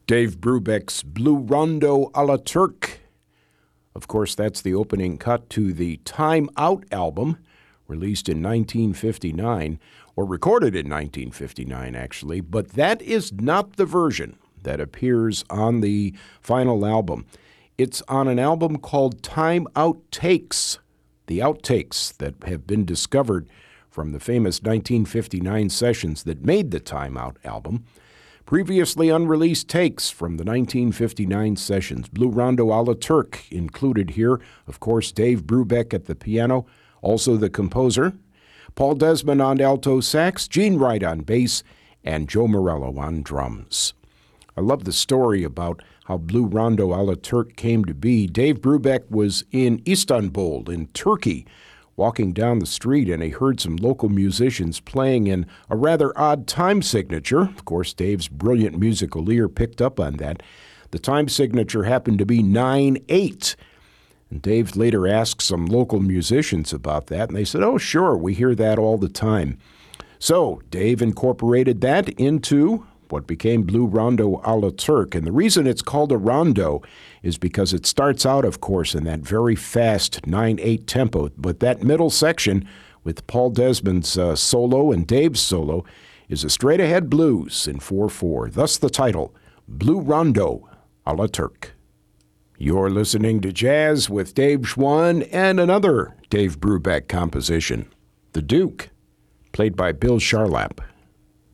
Dave Brubeck's Blue Rondo a la Turk. Of course, that's the opening cut to the Time Out album, released in 1959, or recorded in 1959, actually. But that is not the version that appears on the final album. It's on an album called Time Out Takes, the outtakes that have been discovered from the famous 1959 sessions that made the Time Out album. Previously unreleased takes from the 1959 sessions. Blue Rondo a la Turk included here. Of course, Dave Brubeck at the piano, also the composer. Paul Desmond on alto sax, Gene Wright on bass, and Joe Morello on drums. I love the story about how Blue Rondo a la Turk came to be. Dave Brubeck was in Istanbul, in Turkey, walking down the street, and he heard some local musicians playing in a rather odd time signature. Of course, Dave's brilliant musical ear picked up on that. The time signature happened to be 9/8. And Dave later asked some local musicians about that, and they said, "Oh, sure, we hear that all the time." So Dave incorporated that into what became Blue Rondo a la Turk. And the reason it's called a rondo is because it starts out, of course, in that very fast 9/8 tempo. But that middle section with Paul Desmond's solo and Dave's solo is a straight-ahead blues in 4/4. Thus the title, Blue Rondo a la Turk. You're listening to Jazz with Dave Schwann and another Dave Brubeck composition, The Duke, played by Bill Charlap.